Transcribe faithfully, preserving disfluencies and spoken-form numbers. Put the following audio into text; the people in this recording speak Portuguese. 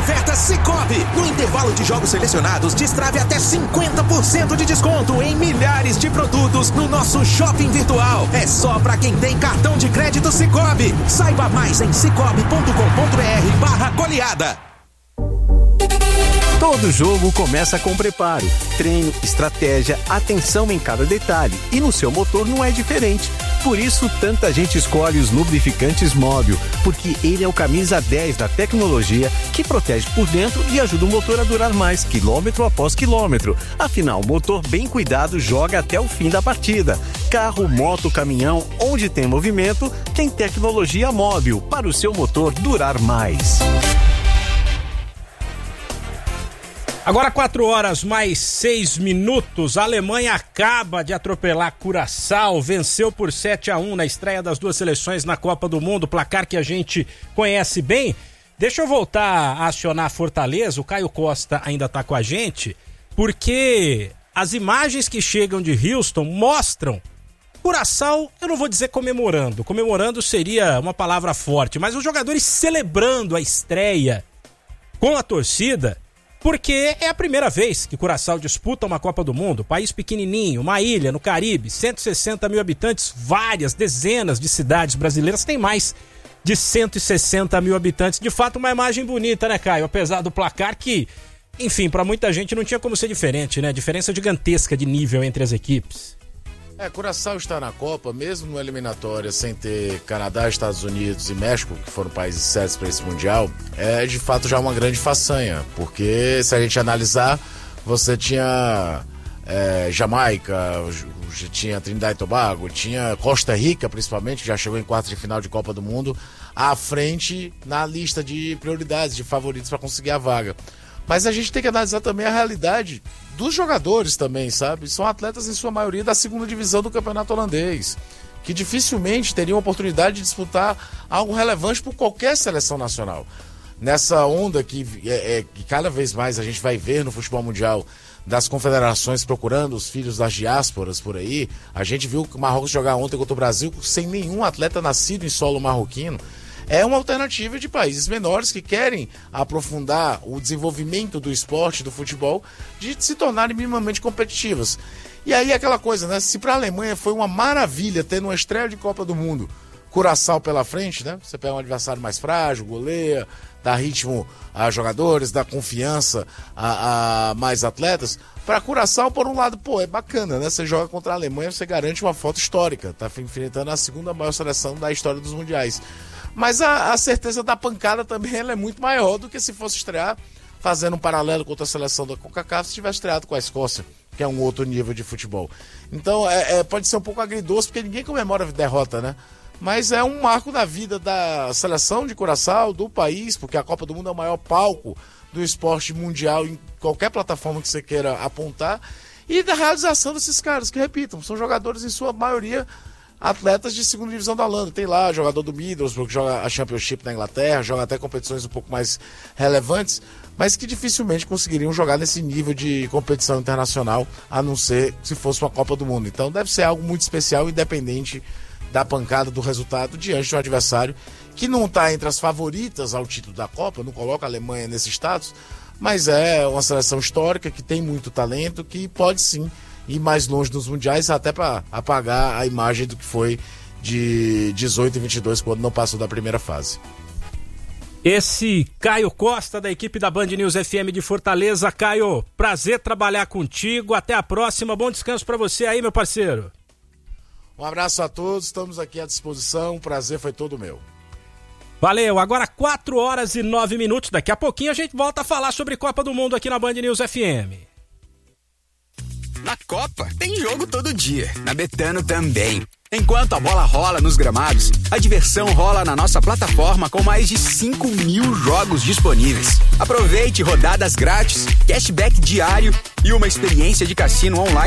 ofertas Sicoob. No intervalo de jogos selecionados, destrave até cinquenta por cento de desconto em milhares de produtos no nosso shopping virtual. É só pra quem tem cartão de crédito Sicoob. Saiba mais em cicobi ponto com ponto br barra goleada. Todo jogo começa com preparo, treino, estratégia, atenção em cada detalhe. E no seu motor não é diferente. Por isso, tanta gente escolhe os lubrificantes Móbil, porque ele é o camisa dez da tecnologia que protege por dentro e ajuda o motor a durar mais, quilômetro após quilômetro. Afinal, motor bem cuidado joga até o fim da partida. Carro, moto, caminhão, onde tem movimento, tem tecnologia Móbil para o seu motor durar mais. Agora quatro horas mais seis minutos, a Alemanha acaba de atropelar Curaçao, venceu por sete a um na estreia das duas seleções na Copa do Mundo, placar que a gente conhece bem. Deixa eu voltar a acionar a Fortaleza, o Caio Costa ainda tá com a gente, porque as imagens que chegam de Houston mostram Curaçao, eu não vou dizer comemorando, comemorando seria uma palavra forte, mas os jogadores celebrando a estreia com a torcida, porque é a primeira vez que Curaçao disputa uma Copa do Mundo, país pequenininho, uma ilha no Caribe, cento e sessenta mil habitantes, várias, dezenas de cidades brasileiras têm mais de cento e sessenta mil habitantes. De fato, uma imagem bonita, né, Caio? Apesar do placar que, enfim, para muita gente não tinha como ser diferente, né? Diferença gigantesca de nível entre as equipes. É, Curaçao está na Copa, mesmo numa eliminatória sem ter Canadá, Estados Unidos e México, que foram países sérios para esse Mundial, é de fato já uma grande façanha, porque se a gente analisar, você tinha é, Jamaica, tinha Trinidad e Tobago, tinha Costa Rica principalmente, que já chegou em quartos de final de Copa do Mundo, à frente na lista de prioridades, de favoritos para conseguir a vaga. Mas a gente tem que analisar também a realidade dos jogadores também, sabe? São atletas, em sua maioria, da segunda divisão do campeonato holandês, que dificilmente teriam a oportunidade de disputar algo relevante por qualquer seleção nacional. Nessa onda que, é, é, que cada vez mais a gente vai ver no futebol mundial, das confederações procurando os filhos das diásporas por aí, a gente viu que o Marrocos jogar ontem contra o Brasil sem nenhum atleta nascido em solo marroquino. É uma alternativa de países menores que querem aprofundar o desenvolvimento do esporte, do futebol, de se tornarem minimamente competitivas. E aí aquela coisa, né? Se para a Alemanha foi uma maravilha ter uma estreia de Copa do Mundo, Curaçao pela frente, né? Você pega um adversário mais frágil, goleia, dá ritmo a jogadores, dá confiança a, a mais atletas. Para Curaçao, por um lado, pô, é bacana, né? Você joga contra a Alemanha, você garante uma foto histórica. Tá enfrentando a segunda maior seleção da história dos mundiais. Mas a, a certeza da pancada também ela é muito maior do que se fosse estrear, fazendo um paralelo contra a seleção da CONCACAF, se tivesse estreado com a Escócia, que é um outro nível de futebol. Então é, é, pode ser um pouco agridoce, porque ninguém comemora a derrota, né? Mas é um marco na vida da seleção de Curaçao, do país, porque a Copa do Mundo é o maior palco do esporte mundial em qualquer plataforma que você queira apontar, e da realização desses caras, que, repitam, são jogadores em sua maioria atletas de segunda divisão da Holanda. Tem lá jogador do Middlesbrough que joga a Championship na Inglaterra, joga até competições um pouco mais relevantes, mas que dificilmente conseguiriam jogar nesse nível de competição internacional, a não ser se fosse uma Copa do Mundo. Então deve ser algo muito especial, independente da pancada, do resultado, diante de um adversário que não está entre as favoritas ao título da Copa, não coloca a Alemanha nesse status, mas é uma seleção histórica que tem muito talento, que pode sim ir mais longe nos mundiais, até para apagar a imagem do que foi de dezoito e vinte e dois, quando não passou da primeira fase. Esse Caio Costa, da equipe da Band News F M de Fortaleza. Caio, prazer trabalhar contigo, até a próxima, bom descanso para você aí, meu parceiro. Um abraço a todos, estamos aqui à disposição, o prazer foi todo meu. Valeu, agora quatro horas e nove minutos, daqui a pouquinho a gente volta a falar sobre Copa do Mundo aqui na Band News F M. Na Copa, tem jogo todo dia. Na Betano também. Enquanto a bola rola nos gramados, a diversão rola na nossa plataforma com mais de cinco mil jogos disponíveis. Aproveite rodadas grátis, cashback diário e uma experiência de cassino online